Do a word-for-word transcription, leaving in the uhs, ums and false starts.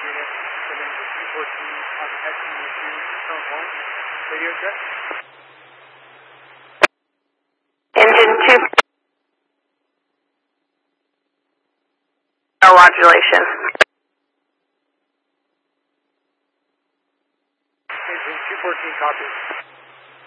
unit, sending to two fourteen on the S U two, tone one, radio check. Engine two. No modulation. Engine two fourteen, copy.